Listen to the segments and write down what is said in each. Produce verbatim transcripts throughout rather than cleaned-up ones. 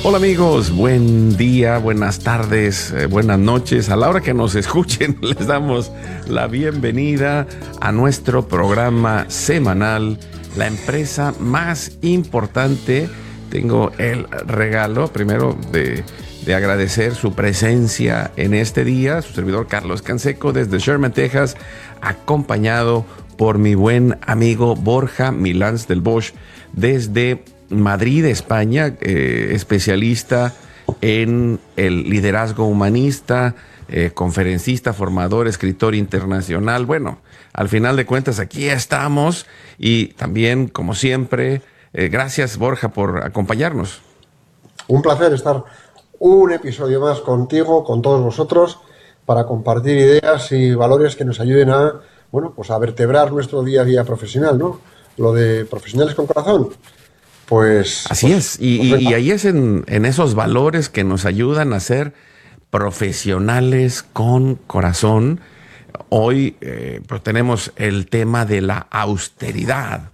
Hola amigos, buen día, buenas tardes, eh, buenas noches. A la hora que nos escuchen, les damos la bienvenida a nuestro programa semanal, la empresa más importante. Tengo el regalo primero de, de agradecer su presencia en este día, su servidor Carlos Canseco desde Sherman, Texas, acompañado por mi buen amigo Borja Milans del Bosch desde Madrid, España, eh, especialista en el liderazgo humanista, eh, conferencista, formador, escritor internacional. Bueno, al final de cuentas aquí estamos y también, como siempre, eh, gracias Borja por acompañarnos. Un placer estar un episodio más contigo, con todos vosotros, para compartir ideas y valores que nos ayuden a, bueno, pues a vertebrar nuestro día a día profesional, ¿no? Lo de profesionales con corazón. Pues así pues, es, y, pues y, y ahí es en, en esos valores que nos ayudan a ser profesionales con corazón. Hoy eh, pues tenemos el tema de la austeridad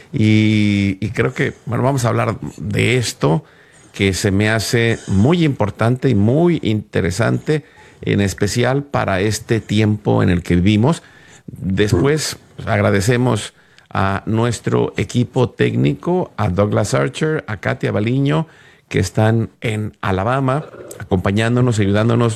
y, y creo que, bueno, vamos a hablar de esto que se me hace muy importante y muy interesante, en especial para este tiempo en el que vivimos. Después pues, agradecemos a nuestro equipo técnico, a Douglas Archer, a Katia Baliño, que están en Alabama, acompañándonos, ayudándonos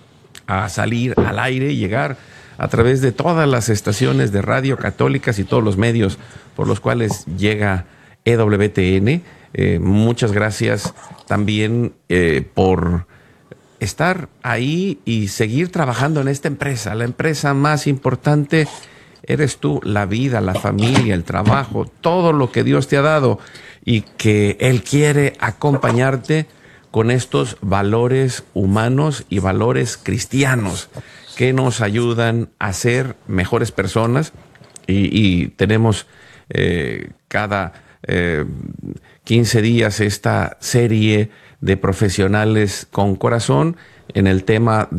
a salir al aire y llegar a través de todas las estaciones de radio católicas y todos los medios por los cuales llega E W T N. Eh, muchas gracias también eh, por estar ahí y seguir trabajando en esta empresa, la empresa más importante. Eres tú, la vida, la familia, el trabajo, todo lo que Dios te ha dado y que Él quiere acompañarte con estos valores humanos y valores cristianos que nos ayudan a ser mejores personas. Y, y tenemos eh, cada eh, quince días esta serie de profesionales con corazón en el tema